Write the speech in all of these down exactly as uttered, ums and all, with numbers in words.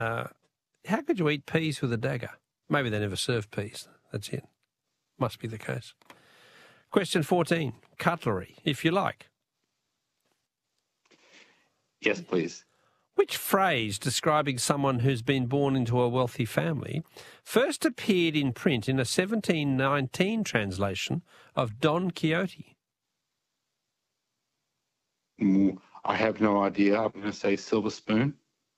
Uh, how could you eat peas with a dagger? Maybe they never served peas. That's it. Must be the case. Question fourteen. Cutlery, if you like. Yes, please. Which phrase describing someone who's been born into a wealthy family first appeared in print in a seventeen nineteen translation of Don Quixote? Mm, I have no idea. I'm going to say silver spoon.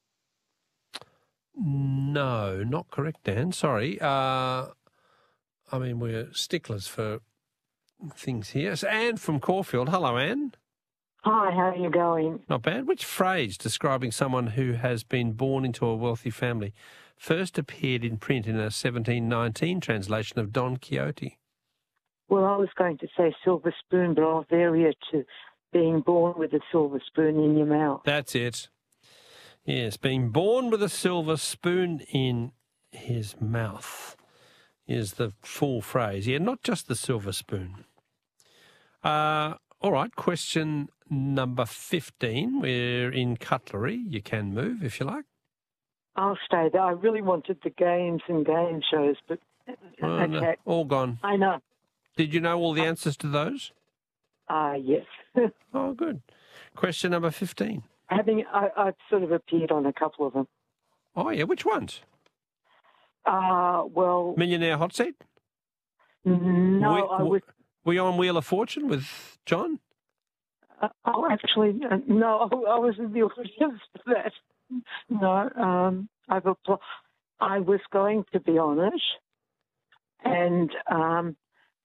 No, not correct, Dan. Sorry. Uh, I mean, we're sticklers for things here. So Anne from Caulfield. Hello, Anne. Hi, how are you going? Not bad. Which phrase describing someone who has been born into a wealthy family first appeared in print in a seventeen nineteen translation of Don Quixote? Well, I was going to say silver spoon, but I'll vary it to being born with a silver spoon in your mouth. That's it. Yes, being born with a silver spoon in his mouth is the full phrase. Yeah, not just the silver spoon. Uh, all right, question number fifteen. We're in cutlery. You can move if you like. I'll stay there. I really wanted the games and game shows, but Oh, okay. no, all gone. I know. Did you know all the answers to those? Ah, uh, yes. Oh, good. Question number fifteen. Having, I, I've sort of appeared on a couple of them. Oh, yeah. Which ones? Uh, well... Millionaire Hot Seat? No, we, I was... Were you on Wheel of Fortune with John? Uh, oh, actually, uh, no, I was in the audience for that. No, um, I've apl- I was going to be on it, and um,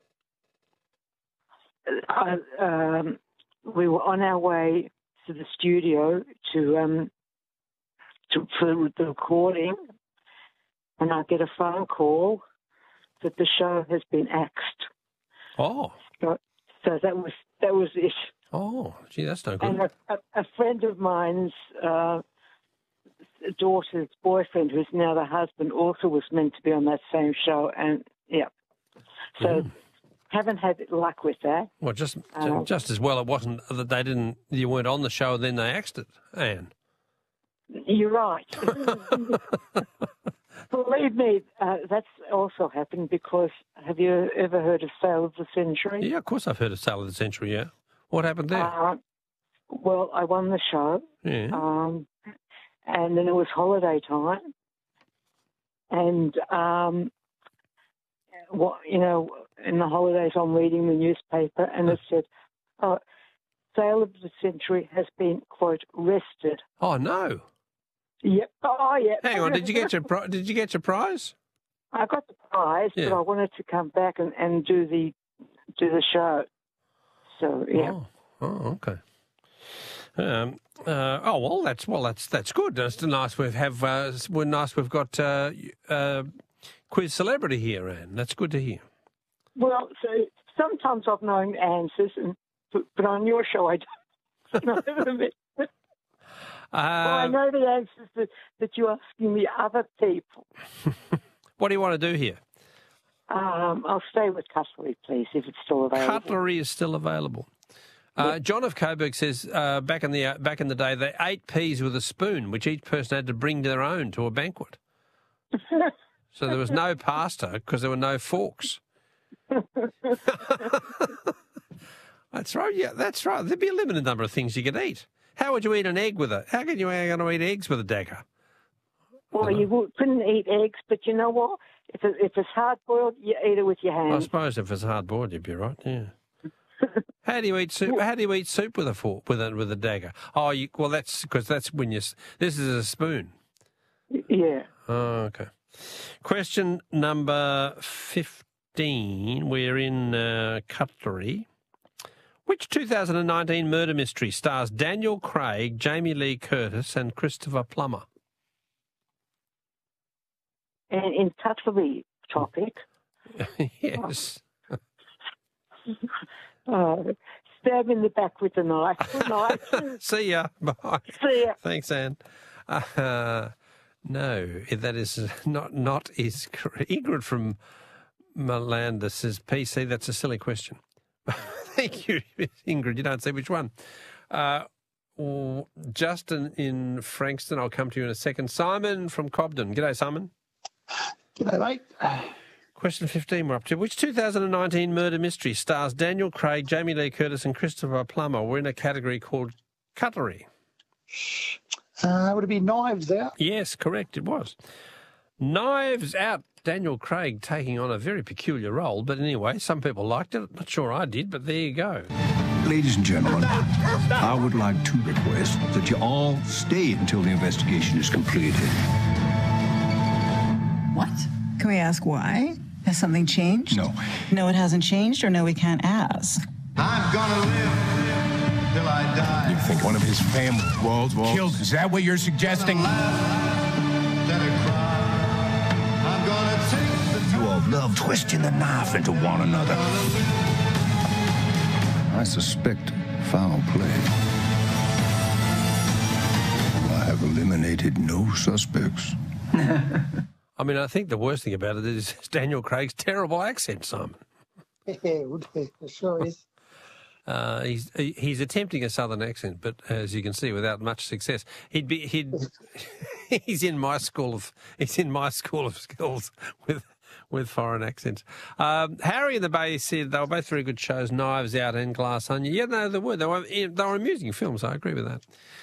I, um, we were on our way to the studio to um, to for the recording, and I get a phone call that the show has been axed. Oh, so, so that was that was it. Oh, gee, that's no good. And a, a, a friend of mine's uh, daughter's boyfriend, who's now the husband, also was meant to be on that same show, and yeah, so Mm. haven't had luck with that. Well, just Um, just as well it wasn't that they didn't, you weren't on the show, and then they axed it, Anne. You're right. Believe me, uh, that's also happened because have you ever heard of Sale of the Century? Yeah, of course I've heard of Sale of the Century, yeah. What happened there? Uh, well, I won the show, yeah. um, and then it was holiday time, and um, what you know, in the holidays, I'm reading the newspaper, and it said, "Oh, Sale of the Century has been quote rested." Oh no! Yep. Oh, yeah. Hang on, did you get your pri- did you get your prize? I got the prize, Yeah. but I wanted to come back and, and do the do the show. So yeah. Oh, oh okay. Um, uh, oh well, that's well, that's that's good. It's nice we have. Uh, we're nice we've got uh, uh, quiz celebrity here, Anne. That's good to hear. Well, so sometimes I've known answers, and but, but on your show I don't. Uh, well, I know the answers that, that you're asking the other people. What do you want to do here? Um, I'll stay with cutlery, please, if it's still available. Cutlery is still available. Uh, John of Coburg says uh, back in the uh, back in the day they ate peas with a spoon, which each person had to bring their own to a banquet. So there was no pasta because there were no forks. That's right. Yeah, that's right. There'd be a limited number of things you could eat. How would you eat an egg with it? How can you going to eat eggs with a dagger? Well, you would- couldn't eat eggs, but you know what? If it, if it's hard boiled, you eat it with your I hands. suppose if it's hard boiled, you'd be right. Yeah. How do you eat soup? How do you eat soup with a fork with a with a dagger? Oh, you, well, that's because that's when you. This is a spoon. Yeah. Oh, okay. Question number fifteen. We're in uh, cutlery. Which two thousand nineteen murder mystery stars Daniel Craig, Jamie Lee Curtis, and Christopher Plummer? And in cutlery topic, Yes. uh, stab in the back with a knife. Good night. See ya. Bye. See ya. Thanks, Anne. Uh, no, that is not not is correct. Ingrid from Malanda says P C. That's a silly question. Thank you, Ingrid. You don't see which one. Uh, or Justin in Frankston. I'll come to you in a second. Simon from Cobden. G'day, Simon. G'day, mate. Question fifteen we're up to. Which two thousand nineteen murder mystery stars Daniel Craig, Jamie Lee Curtis and Christopher Plummer were in a category called cutlery? Uh, would it be Knives Out? Yes, correct, it was. Knives Out. Daniel Craig taking on a very peculiar role, but anyway, some people liked it. Not sure I did, but there you go. Ladies and gentlemen, I would like to request that you all stay until the investigation is completed. What? Can we ask why? Has something changed? No. No, it hasn't changed, or no, we can't ask. I'm gonna live till I die. You think one of his family was killed? Is that what you're suggesting? You all love twisting the knife into one another. I suspect foul play. I have eliminated no suspects. I mean, I think the worst thing about it is Daniel Craig's terrible accent, Simon. Yeah, it would be. It sure is. Uh, he's he- he's attempting a southern accent, but as you can see, without much success. He'd be he'd he's in my school of he's in my school of skills with with foreign accents. Um, Harry and the Bay said they were both very good shows, Knives Out and Glass Onion. Yeah, no, they were. They were they were amusing films. I agree with that.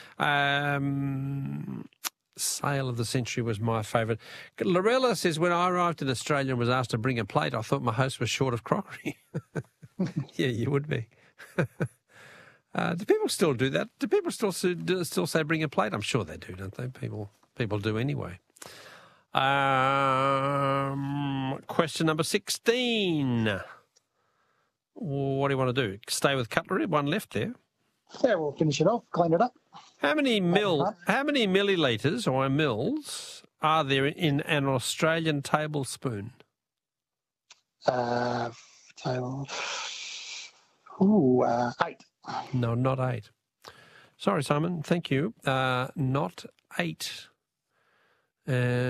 Um, Sale of the Century was my favourite. Lorella says, when I arrived in Australia and was asked to bring a plate, I thought my host was short of crockery. Yeah, you would be. uh, do people still do that? Do people still do, still say bring a plate? I'm sure they do, don't they? People people do anyway. Um, question number sixteen. What do you want to do? Stay with cutlery? One left there. Yeah, we'll finish it off, clean it up. How many mil? How many millilitres or mils are there in an Australian tablespoon? Uh, table. Ooh, uh, eight. No, not eight. Sorry, Simon. Thank you. Uh, not eight. Uh,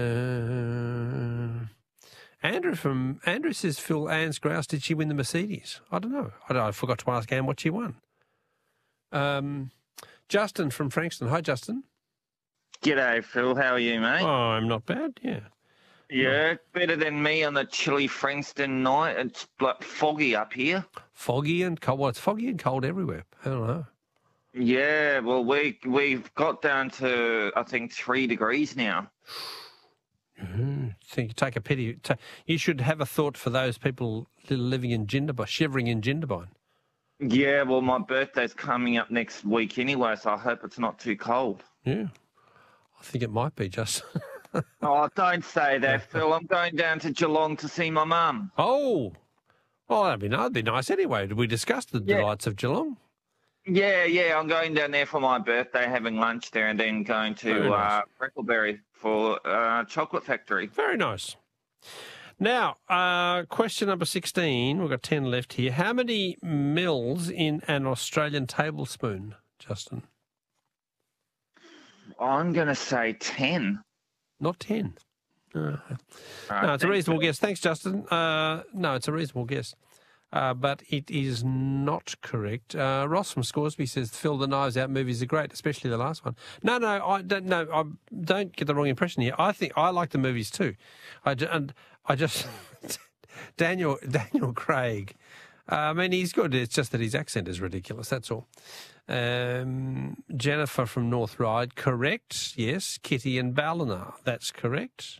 Andrew from Andrew says, Phil, Anne's grouse. Did she win the Mercedes? I don't know. I, don't, I forgot to ask Anne what she won. Um, Justin from Frankston. Hi, Justin. G'day, Phil. How are you, mate? Oh, I'm not bad. Yeah. Yeah, better than me on the chilly Frankston night. It's like foggy up here. Foggy and cold. Well, it's foggy and cold everywhere. I don't know. Yeah, well, we we've got down to I think three degrees now. Mm-hmm. Think take a pity. Ta- you should have a thought for those people living in Jindabyne, shivering in Jindabyne. Yeah, well, my birthday's coming up next week anyway, so I hope it's not too cold. Yeah, I think it might be just. Oh, don't say that, Phil. I'm going down to Geelong to see my mum. Oh, well, that'd be, that'd be nice anyway. Did we discuss the Yeah. delights of Geelong? Yeah, yeah, I'm going down there for my birthday, having lunch there, and then going Very to nice. uh, Freckleberry for uh, Chocolate Factory. Very nice. Now, uh, question number sixteen. We've got ten left here. How many mils in an Australian tablespoon, Justin? I'm going to say ten. Not ten. No, Uh, no it's a thanks, reasonable Phil. guess. Thanks, Justin. Uh, no, it's a reasonable guess. Uh, but it is not correct. Uh, Ross from Scoresby says, Phil, the Knives Out movies are great, especially the last one. No, no, I don't, no, I don't get the wrong impression here. I think I like the movies too. I, ju- and I just, Daniel Daniel Craig, uh, I mean, he's good. It's just that his accent is ridiculous, that's all. Um, Jennifer from North Ryde, correct. Yes. Kitty and Ballina, that's correct.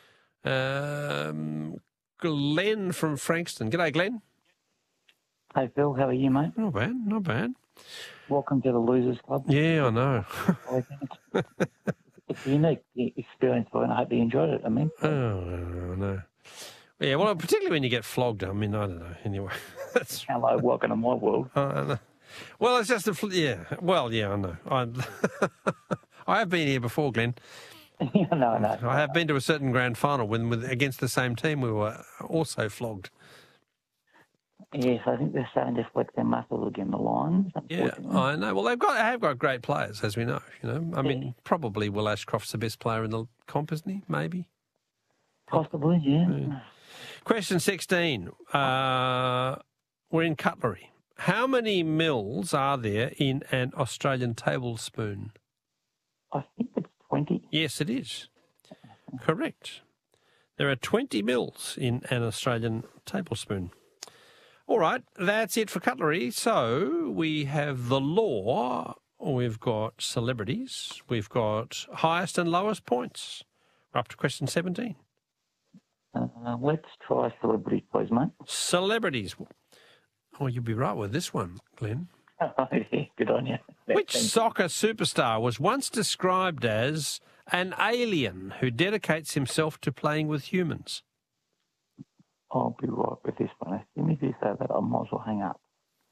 Um, Glenn from Frankston. G'day, Glenn. Hey Phil, how are you, mate? Not bad, not bad. Welcome to the Losers Club. Yeah, I know. I think it's, it's a unique experience, and I hope you enjoyed it. I mean, Oh, I know. Yeah, well, particularly when you get flogged. I mean, I don't know. Anyway, that's. hello, welcome to my world. I know. Well, it's just a fl- yeah. Well, yeah, I know. I I have been here before, Glenn. Yeah, no, no. I have been to a certain grand final when, with against the same team, we were also flogged. Yes, I think they're starting to flex their muscles again, the Lions. Yeah, unfortunately. I know. Well, they've got have got great players, as we know. You know, I mean, probably Will Ashcroft's the best player in the comp, isn't he? Maybe. Possibly, yeah. Question sixteen. Uh, we're in cutlery. How many mils are there in an Australian tablespoon? I think it's twenty. Yes, it is. Correct. There are twenty mils in an Australian tablespoon. All right, that's it for cutlery. So we have the law, we've got celebrities, we've got highest and lowest points. We're up to question seventeen. Uh, let's try celebrities, please, mate. Celebrities. Oh, you'll be right with this one, Glenn. Good on you. Which soccer superstar was once described as an alien who dedicates himself to playing with humans? I'll be right with this one. As soon as you say that, I might as well hang up.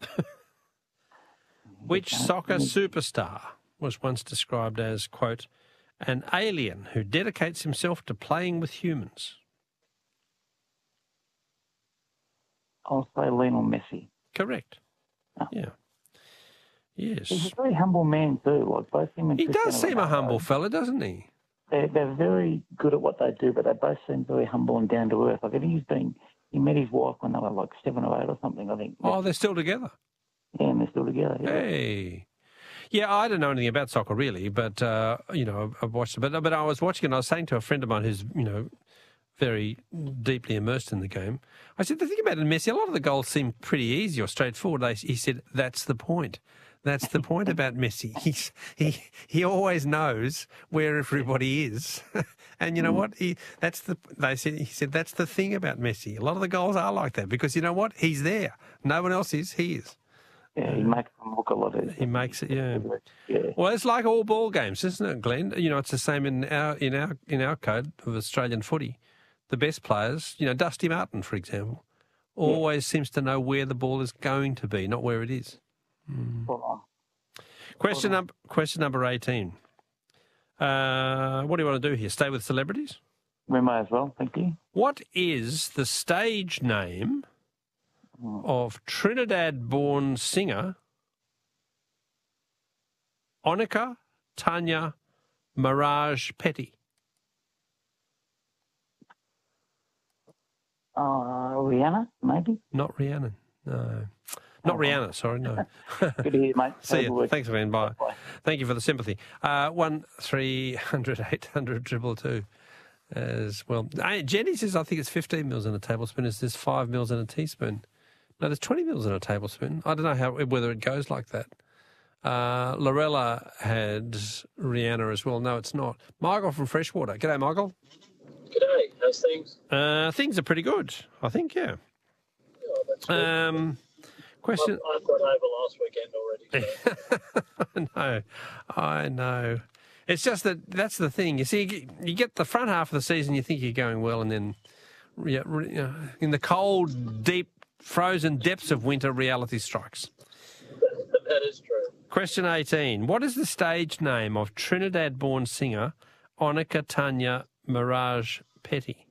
Which soccer superstar was once described as, quote, an alien who dedicates himself to playing with humans? I'll say Lionel Messi. Correct. Oh. Yeah. Yes. He's a very humble man too. Like both him and He Cristiano does seem a Ronaldo. humble fella, doesn't he? They're, they're very good at what they do, but they both seem very humble and down to earth. Like I think he's been, he met his wife when they were like seven or eight or something. I think. Oh, they're still together. Yeah, and they're still together. Yeah. Hey. Yeah, I don't know anything about soccer really, but, uh, you know, I've watched it. But, but I was watching it and I was saying to a friend of mine who's, you know, very deeply immersed in the game, I said, the thing about it, Messi, a lot of the goals seem pretty easy or straightforward. They, he said, that's the point. That's the point about Messi. He's, he he always knows where everybody is, and you know what? He that's the they said he said that's the thing about Messi. A lot of the goals are like that because you know what? He's there. No one else is. He is. Yeah, he makes them look a lot easier. He makes it. Yeah. Yeah. Well, it's like all ball games, isn't it, Glenn? You know, it's the same in our in our in our code of Australian footy. The best players, you know, Dusty Martin, for example, always yeah. seems to know where the ball is going to be, not where it is. Mm. Question number question number eighteen. Uh, what do you want to do here? Stay with celebrities? We may as well, thank you. What is the stage name of Trinidad-born singer Onika Tanya Mirage Petty? Uh, Rihanna, maybe? Not Rihanna, no. Not Rihanna, sorry, no. Good to hear, mate. See you. Thanks, man. Bye. Bye. Thank you for the sympathy. Uh, one three hundred eight hundred triple two as well. Hey, Jenny says I think it's fifteen mils in a tablespoon. Is this five mils in a teaspoon? No, there's twenty mils in a tablespoon. I don't know how whether it goes like that. Uh, Lorella had Rihanna as well. No, it's not. Michael from Freshwater. G'day, Michael. G'day. How's things? Uh, things are pretty good, I think, yeah. Oh, that's good. Um, question. I, I got over last weekend already. So. I know, I know. It's just that that's the thing. You see, you get the front half of the season, you think you're going well, and then you know, in the cold, deep, frozen depths of winter, reality strikes. That is true. Question eighteen. What is the stage name of Trinidad-born singer Onika Tanya Mirage Petty?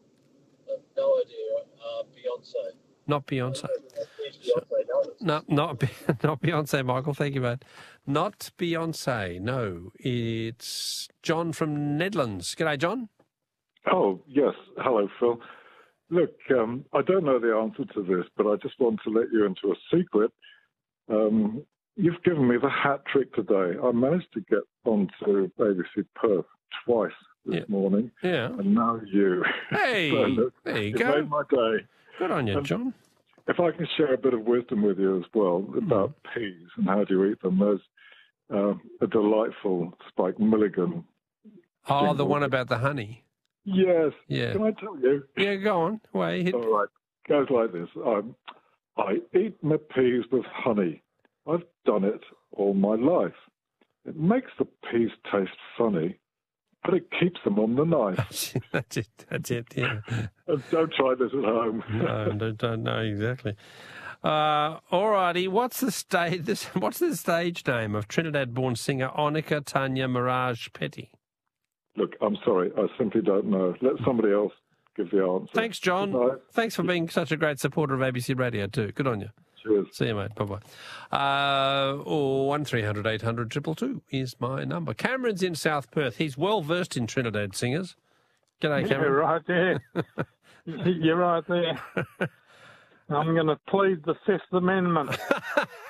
No idea. Uh, Beyonce. Not Beyonce. Beyonce no, not not Beyonce, Michael. Thank you, mate. Not Beyonce. No, it's John from Nedlands. G'day, John. Oh, yes. Hello, Phil. Look, um, I don't know the answer to this, but I just want to let you into a secret. Um, you've given me the hat trick today. I managed to get onto A B C Perth twice this yeah. morning. Yeah. And now you. Hey, so, look, there you it go. made my day. Good on you, and John. If I can share a bit of wisdom with you as well about mm. peas and how do you eat them, there's uh, a delightful Spike Milligan. Oh, jingle. The one about the honey. Yes. Yeah. Can I tell you? Yeah, go on. Wait. All right. Goes like this. Um, I eat my peas with honey. I've done it all my life. It makes the peas taste funny, but it keeps them on the knife. That's it. That's it, yeah. And don't try this at home. No, don't, don't know exactly. Uh, all righty. What's the stage? This what's the stage name of Trinidad-born singer Onika Tanya Mirage Petty? Look, I'm sorry. I simply don't know. Let somebody else give the answer. Thanks, John. Goodbye. Thanks for being such a great supporter of A B C Radio too. Good on you. Cheers. See you, mate. Bye-bye. Uh, oh, one three hundred eight hundred triple two is my number. Cameron's in South Perth. He's well versed in Trinidad singers. G'day, Cameron. You're right there. You're right there. I'm going to plead the Fifth Amendment.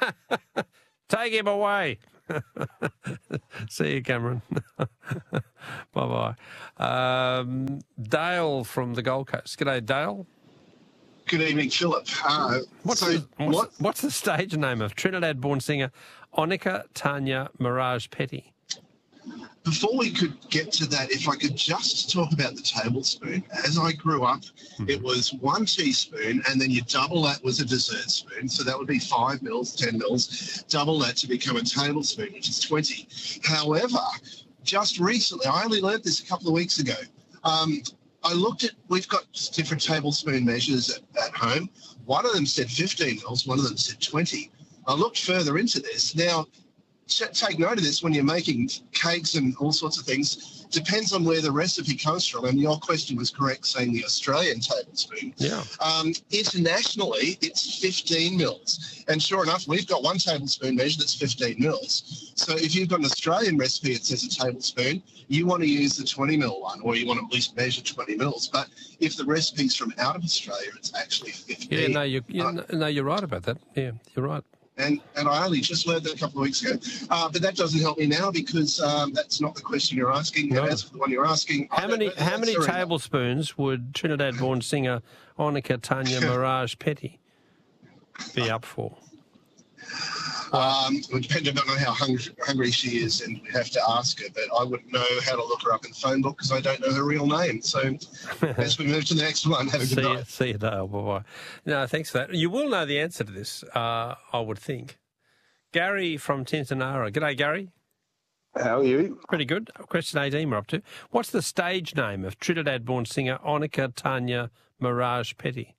Take him away. See you, Cameron. Bye-bye. Um, Dale from the Gold Coast. G'day, Dale. Good evening, Philip. Uh, what's, so the, what's, what, what's the stage name of Trinidad-born singer Onika Tanya Mirage Petty? Before we could get to that, if I could just talk about the tablespoon. As I grew up, mm-hmm. it was one teaspoon, and then you double that was a dessert spoon. So that would be five mils, ten mils. Double that to become a tablespoon, which is twenty. However, just recently, I only learned this a couple of weeks ago. Um, I looked at, we've got different tablespoon measures at, at home. One of them said fifteen mils, one of them said twenty. I looked further into this. Now, take note of this when you're making cakes and all sorts of things. Depends on where the recipe comes from. And your question was correct, saying the Australian tablespoon. Yeah. Um, internationally, it's fifteen mils. And sure enough, we've got one tablespoon measure that's fifteen mils. So if you've got an Australian recipe that says a tablespoon, you want to use the twenty mil one, or you want to at least measure twenty mils. But if the recipe's from out of Australia, it's actually fifteen. Yeah, no, you, you, uh, no, you're right about that. Yeah, you're right. And and I only just learned that a couple of weeks ago. Uh, but that doesn't help me now because um, that's not the question you're asking. No. And as for the one you're asking... How many how many answer tablespoons would Trinidad-born singer Onika Tanya Mirage Petty be up for? Um, it would depend on how hungry, hungry she is, and we have to ask her. But I wouldn't know how to look her up in the phone book because I don't know her real name. So as we move to the next one, have a good see night. You, see you, Dale. Bye-bye. No, thanks for that. You will know the answer to this, uh, I would think. Gary from Tintinara. G'day, Gary. How are you? Pretty good. Question eighteen we're up to. What's the stage name of Trinidad-born singer Onika Tanya Mirage Petty?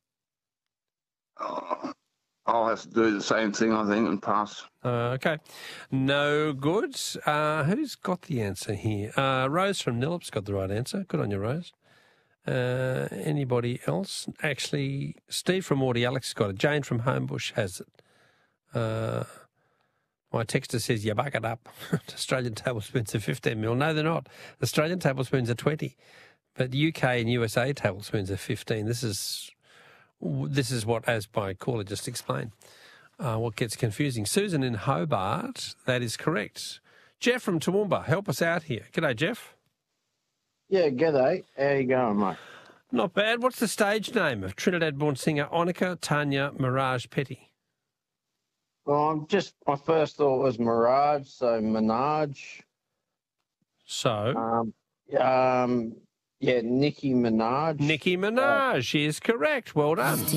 Oh. I'll have to do the same thing, I think, and pass. Uh, okay. No good. Uh, who's got the answer here? Uh, Rose from Nillip's got the right answer. Good on you, Rose. Uh, anybody else? Actually, Steve from Audi Alex got it. Jane from Homebush has it. Uh, my texter says, you buck it up. Australian tablespoons are fifteen mil. No, they're not. Australian tablespoons are twenty. But U K and U S A tablespoons are fifteen. This is... This is what, as my caller just explained, uh, what gets confusing. Susan in Hobart, that is correct. Jeff from Toowoomba, help us out here. G'day, Jeff. Yeah, g'day. How you going, mate? Not bad. What's the stage name of Trinidad-born singer Onika Tanya Mirage Petty? Well, I'm just, my first thought was Mirage, so Minaj. So? Um, um, yeah, Nicki Minaj. Nicki Minaj uh, is correct. Well done.